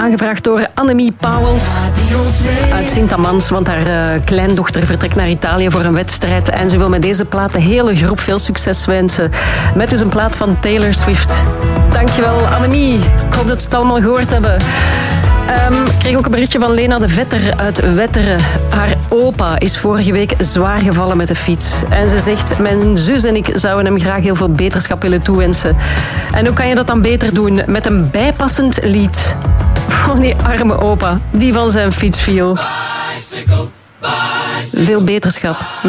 aangevraagd door Annemie Pauwels uit Sint-Amans, want haar kleindochter vertrekt naar Italië voor een wedstrijd en ze wil met deze plaat de hele groep veel succes wensen. Met dus een plaat van Taylor Swift. Dankjewel, Annemie. Ik hoop dat ze het allemaal gehoord hebben. Ik kreeg ook een berichtje van Lena de Vetter uit Wetteren. Haar opa is vorige week zwaar gevallen met de fiets. En ze zegt, mijn zus en ik zouden hem graag heel veel beterschap willen toewensen. En hoe kan je dat dan beter doen? Met een bijpassend lied van die arme opa die van zijn fiets viel. Veel beterschap.